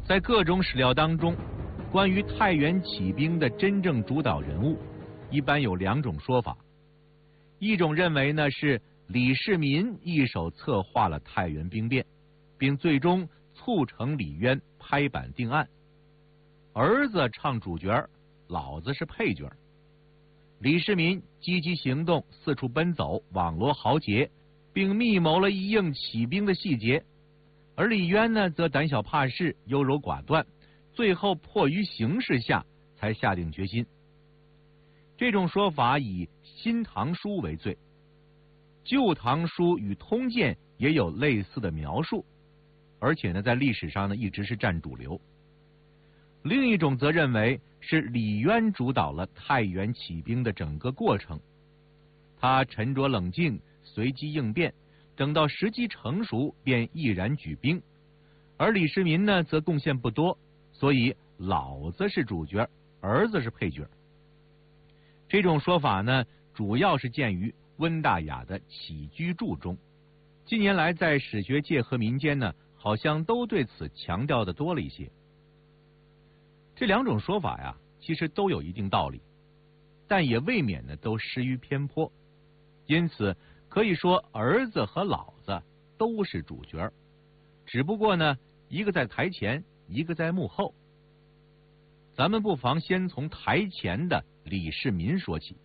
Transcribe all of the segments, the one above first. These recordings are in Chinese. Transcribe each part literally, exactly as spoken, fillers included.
在各种史料当中，关于太原起兵的真正主导人物，一般有两种说法。一种认为呢是李世民一手策划了太原兵变，并最终促成李渊拍板定案，儿子唱主角，老子是配角。李世民积极行动，四处奔走，网罗豪杰，并密谋了一应起兵的细节。而李渊呢，则胆小怕事，优柔寡断，最后迫于形势下才下定决心。这种说法以《新唐书》为最，《旧唐书》与《通鉴》也有类似的描述，而且呢，在历史上呢一直是占主流。另一种则认为是李渊主导了太原起兵的整个过程，他沉着冷静，随机应变，等到时机成熟便毅然举兵。而李世民呢，则贡献不多，所以老子是主角，儿子是配角。这种说法呢，主要是见于温大雅的《起居注》中。近年来在史学界和民间呢，好像都对此强调的多了一些。这两种说法呀，其实都有一定道理，但也未免呢都失于偏颇。因此可以说儿子和老子都是主角，只不过呢一个在台前，一个在幕后。咱们不妨先从台前的李世民说起。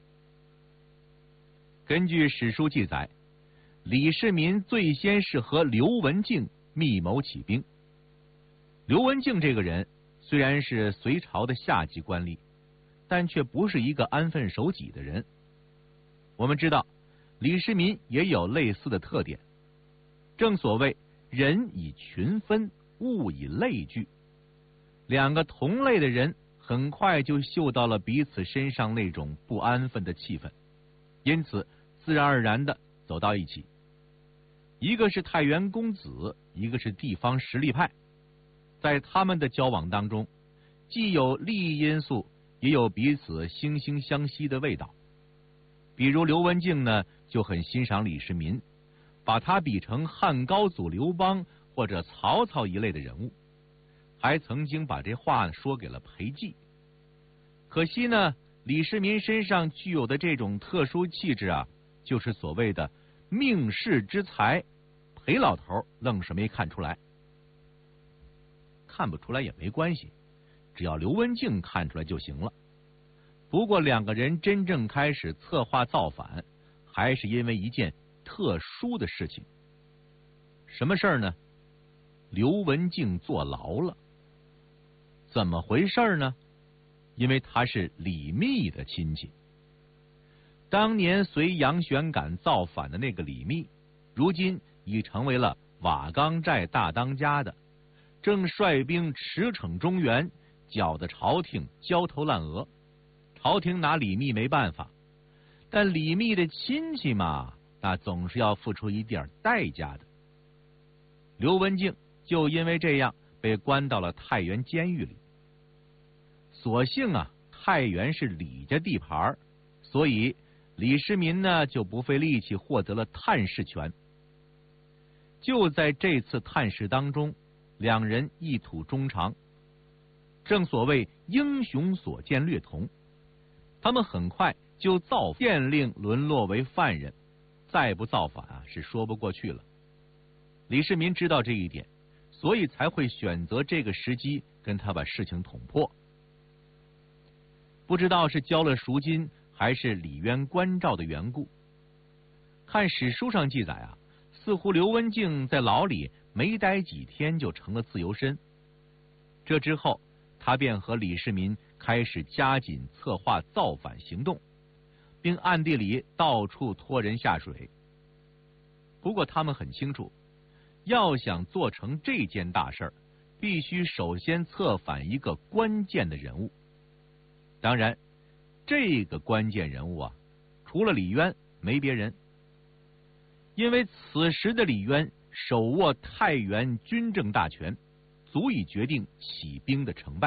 根据史书记载，李世民最先是和刘文静密谋起兵。刘文静这个人虽然是隋朝的下级官吏，但却不是一个安分守己的人。我们知道李世民也有类似的特点，正所谓人以群分，物以类聚。两个同类的人很快就嗅到了彼此身上那种不安分的气氛，因此自然而然的走到一起。一个是太原公子，一个是地方实力派，在他们的交往当中，既有利益因素，也有彼此惺惺相惜的味道。比如刘文静呢，就很欣赏李世民，把他比成汉高祖刘邦或者曹操一类的人物，还曾经把这话说给了裴寂。可惜呢，李世民身上具有的这种特殊气质啊，就是所谓的命世之才，裴老头愣是没看出来。看不出来也没关系，只要刘文静看出来就行了。不过两个人真正开始策划造反，还是因为一件特殊的事情。什么事儿呢？刘文静坐牢了。怎么回事呢？因为他是李密的亲戚。当年随杨玄感造反的那个李密，如今已成为了瓦岗寨大当家的，正率兵驰骋中原，搅得朝廷焦头烂额。朝廷拿李密没办法，但李密的亲戚嘛，那总是要付出一点代价的。刘文静就因为这样被关到了太原监狱里。所幸啊，太原是李家地盘，所以李世民呢就不费力气获得了探视权。就在这次探视当中，两人一吐衷肠。正所谓英雄所见略同，他们很快就造县令沦落为犯人，再不造反啊是说不过去了。李世民知道这一点，所以才会选择这个时机跟他把事情捅破。不知道是交了赎金还是李渊关照的缘故，看史书上记载啊，似乎刘文静在牢里没待几天就成了自由身。这之后他便和李世民开始加紧策划造反行动，并暗地里到处拖人下水。不过他们很清楚，要想做成这件大事儿，必须首先策反一个关键的人物。当然，这个关键人物啊，除了李渊没别人。因为此时的李渊手握太原军政大权，足以决定起兵的成败。